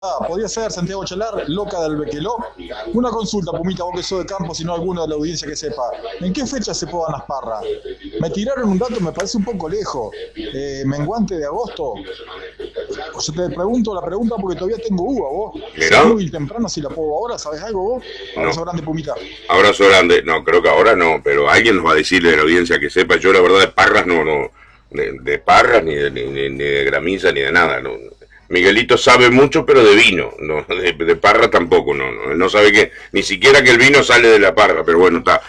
Podría ser Santiago Chalar, loca del Bequeló. Una consulta, Pumita, vos que sos de campo, si no alguno de la audiencia que sepa. ¿En qué fecha se podan las parras? Me tiraron un dato, me parece un poco lejos. Menguante de agosto. O sea, te pregunto la pregunta porque todavía tengo uva, vos. Mirá. Es muy temprano si la puedo ahora, ¿sabes algo vos? Abrazo No. grande, Pumita. Abrazo grande. No, creo que ahora no, pero alguien nos va a decir de la audiencia que sepa. Yo la verdad de parras no, de parras ni de gramilla ni de nada. No. Miguelito sabe mucho, pero de vino, no, de parra tampoco, no sabe que, ni siquiera que el vino sale de la parra, pero bueno, está,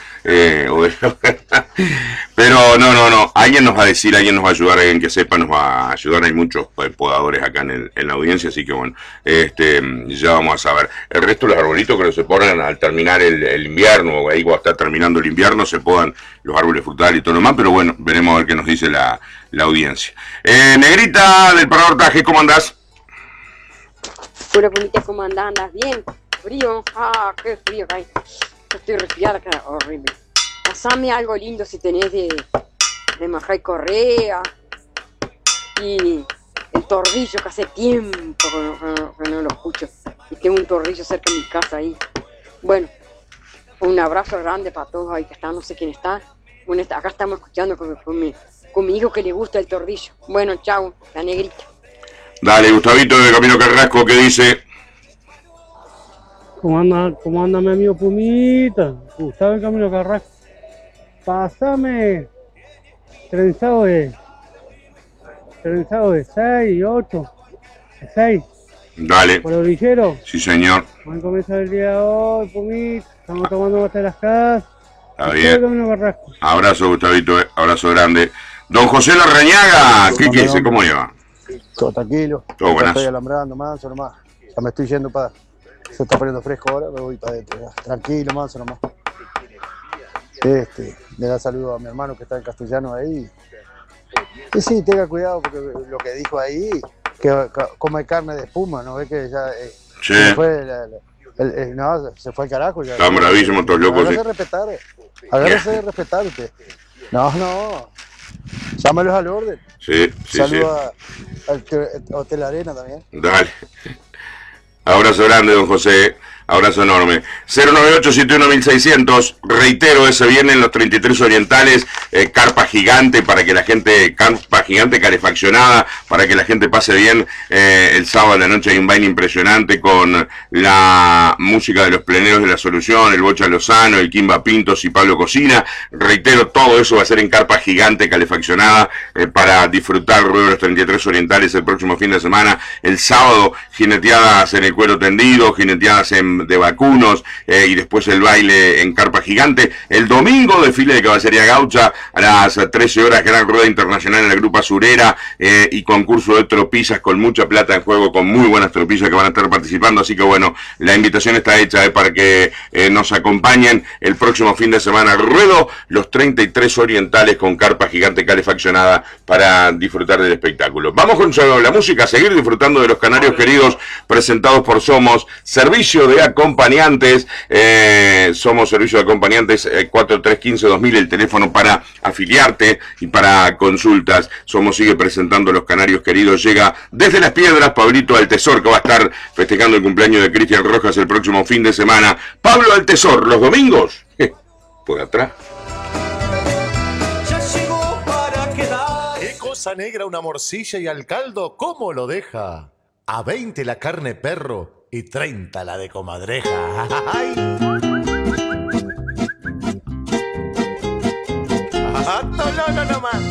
pero no, alguien nos va a decir, alguien nos va a ayudar, alguien que sepa nos va a ayudar, hay muchos podadores acá en la audiencia, así que bueno, ya vamos a saber. El resto de los arbolitos que se ponen al terminar el invierno, ahí cuando está terminando el invierno, se podan los árboles frutales y todo lo demás, pero bueno, veremos a ver qué nos dice la audiencia. Negrita del Parador Taje, ¿cómo andás? Hola, Pumita, ¿cómo andás? ¿Andas bien? ¿Frío? Ah, qué frío que hay. Estoy resfriada, que horrible. Pasame algo lindo si tenés de Majay Correa y el tordillo, que hace tiempo que no lo escucho. Y tengo un tordillo cerca de mi casa ahí. Bueno, un abrazo grande para todos ahí que están, no sé quién está. Bueno, acá estamos escuchando con mi hijo que le gusta el tordillo. Bueno, chao, la negrita. Dale, Gustavito de Camino Carrasco, ¿qué dice? ¿Cómo anda mi amigo Pumita? Gustavo en Camino Carrasco. Pásame trenzado de 6, 8, 6. Dale. Por el orillero. Sí, señor. Vamos a comenzar el día de hoy, Pumita. Estamos tomando mate de las casas. Está bien. Camino Carrasco. Abrazo, Gustavito, abrazo grande. Don José Larrañaga, ¿qué dice? ¿Cómo lleva? Todo tranquilo. Todo buenas. Estoy alambrando, manso nomás. Ya me estoy yendo para... Se está poniendo fresco ahora, me voy para adentro. Tranquilo, manso nomás. Le da saludo a mi hermano que está en Castellano ahí. Y sí, tenga cuidado porque lo que dijo ahí, que come carne de espuma, ¿no? Ve que ya... Sí. Se fue no, se fue al carajo. Ya. Están bravísimos todos locos. Agárrese de respetar. Agárrese de respetar usted. No. Llámalos al orden. Sí. Saludo al Hotel Arena también. Dale. Abrazo grande, don José. Abrazo enorme. 098-71-1600. Reitero, ese viene en los 33 orientales. Carpa gigante para que la gente, carpa gigante calefaccionada, para que la gente pase bien. El sábado de la noche hay un baile impresionante con la música de los pleneros de la Solución, el Bocha Lozano, el Kimba Pintos y Pablo Cocina. Reitero, todo eso va a ser en carpa gigante calefaccionada para disfrutar luego de los 33 orientales el próximo fin de semana. El sábado, jineteadas en el cuero tendido, jineteadas de vacunos y después el baile en carpa gigante. El domingo, desfile de caballería gaucha a las 13 horas, gran rueda internacional en la Grupa Surera y concurso de tropillas con mucha plata en juego, con muy buenas tropillas que van a estar participando. Así que bueno, la invitación está hecha para que nos acompañen el próximo fin de semana. Ruedo los 33 orientales con carpa gigante calefaccionada para disfrutar del espectáculo. Vamos con la música, a seguir disfrutando de los canarios queridos, presentados por Somos Servicio de Acompañantes. Somos Servicio de Acompañantes 4315-2000, el teléfono para afiliarte y para consultas. Somos sigue presentando los canarios queridos. Llega desde Las Piedras Pablito Altesor, que va a estar festejando el cumpleaños de Cristian Rojas el próximo fin de semana. Pablo Altesor, los domingos, por atrás. Ya llegó para quedar. ¿Qué cosa negra una morcilla y al caldo? ¿Cómo lo deja? A 20 la carne perro y 30 la de comadreja. ¡Ay! No más.